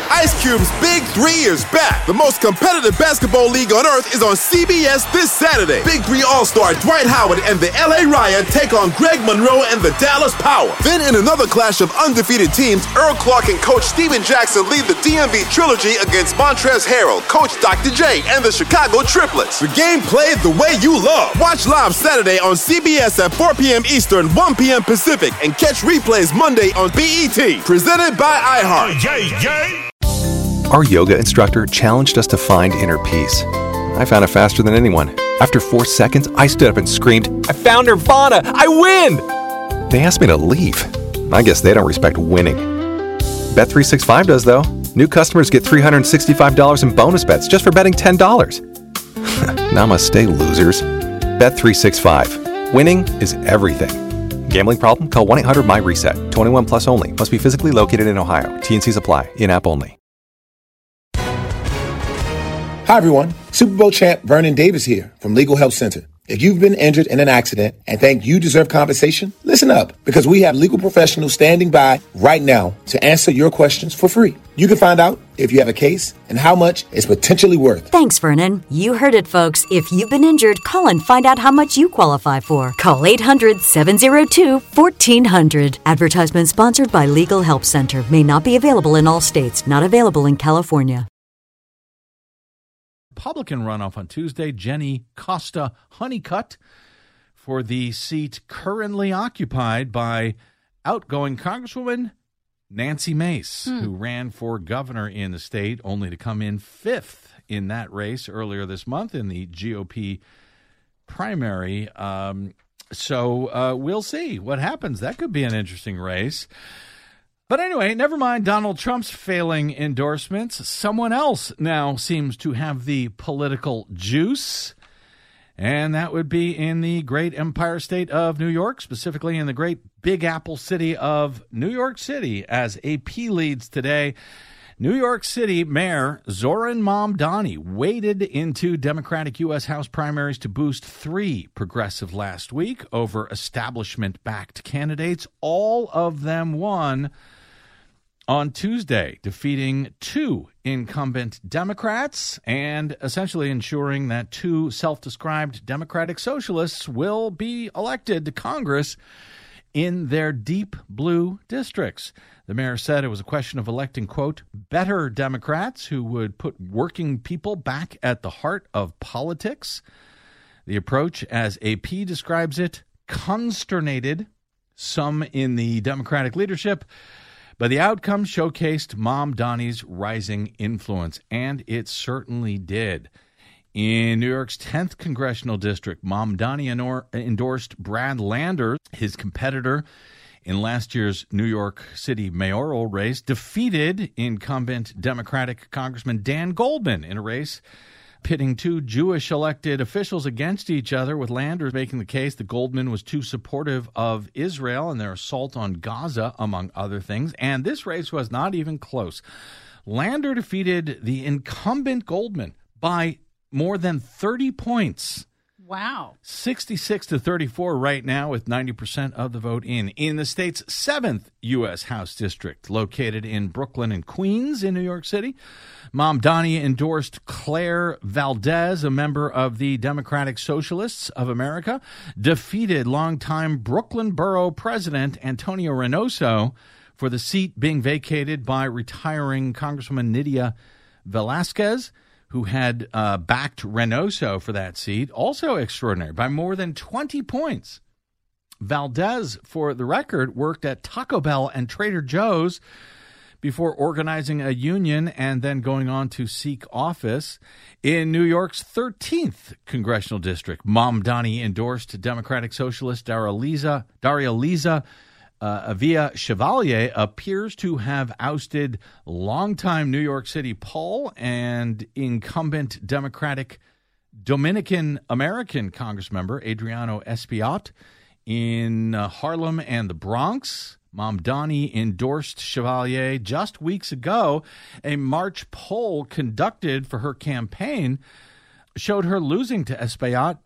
Ice Cube's Big 3 is back. The most competitive basketball league on earth is on CBS this Saturday. Big 3 All-Star Dwight Howard and the LA Ryan take on Greg Monroe and the Dallas Power. Then in another clash of undefeated teams, Earl Clark and Coach Steven Jackson lead the DMV Trilogy against Montrezl Harrell, Coach Dr. J, and the Chicago Triplets. The game played the way you love. Watch live Saturday on CBS at 4 p.m. Eastern, 1 p.m. Pacific, and catch replays Monday on BET. Presented by iHeart. Our yoga instructor challenged us to find inner peace. I found it faster than anyone. After 4 seconds, I stood up and screamed, "I found Nirvana! I win!" They asked me to leave. I guess they don't respect winning. Bet365 does, though. New customers get $365 in bonus bets just for betting $10. Namaste, losers. Bet365. Winning is everything. Gambling problem? Call 1-800-MY-RESET. 21 plus only. Must be physically located in Ohio. T&Cs apply. In-app only. Hi, everyone. Super Bowl champ Vernon Davis here from Legal Help Center. If you've been injured in an accident and think you deserve compensation, listen up, because we have legal professionals standing by right now to answer your questions for free. You can find out if you have a case and how much it's potentially worth. Thanks, Vernon. You heard it, folks. If you've been injured, call and find out how much you qualify for. Call 800-702-1400. Advertisement sponsored by Legal Help Center. May not be available in all states. Not available in California. Republican runoff on Tuesday, Jenny Costa Honeycutt for the seat currently occupied by outgoing Congresswoman Nancy Mace, who ran for governor in the state, only to come in 5th in that race earlier this month in the GOP primary. So we'll see what happens. That could be an interesting race. But anyway, never mind Donald Trump's failing endorsements. Someone else now seems to have the political juice, and that would be in the great empire state of New York, specifically in the great Big Apple city of New York City. As AP leads today, New York City Mayor Zoran Mamdani waded into Democratic U.S. House primaries to boost 3 progressive last week over establishment-backed candidates. All of them won on Tuesday, defeating 2 incumbent Democrats and essentially ensuring that 2 self-described Democratic socialists will be elected to Congress in their deep blue districts. The mayor said it was a question of electing, quote, better Democrats who would put working people back at the heart of politics. The approach, as AP describes it, consternated some in the Democratic leadership, but the outcome showcased Mamdani's rising influence, and it certainly did. In New York's 10th congressional district, Mamdani endorsed Brad Lander, his competitor in last year's New York City mayoral race, defeated incumbent Democratic Congressman Dan Goldman in a race pitting 2 Jewish elected officials against each other, with Lander making the case that Goldman was too supportive of Israel and their assault on Gaza, among other things. And this race was not even close. Lander defeated the incumbent Goldman by more than 30 points. Wow. 66-34 right now, with 90% of the vote in. In the state's 7th U.S. House district, located in Brooklyn and Queens in New York City, Mamdani endorsed Claire Valdez, a member of the Democratic Socialists of America, defeated longtime Brooklyn Borough President Antonio Reynoso for the seat being vacated by retiring Congresswoman Nydia Velázquez, who had backed Reynoso for that seat, also extraordinary, by more than 20 points. Valdez, for the record, worked at Taco Bell and Trader Joe's before organizing a union and then going on to seek office. In New York's 13th congressional district, Mamdani endorsed Democratic Socialist Daria Liza Avia Chevalier, appears to have ousted longtime New York City Paul and incumbent Democratic Dominican-American Congressmember Adriano Espaillat in Harlem and the Bronx. Mamdani endorsed Chevalier just weeks ago. A March poll conducted for her campaign showed her losing to Espaillat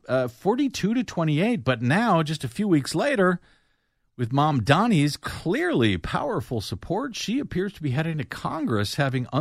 42-28, but now, just a few weeks later, with Mamdani's clearly powerful support, she appears to be heading to Congress, having